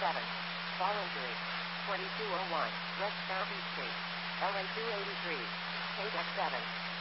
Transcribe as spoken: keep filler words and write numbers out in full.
seven. Fall injury. twenty-two oh one, West Southeast Street. L A two eighty-three. K X seven.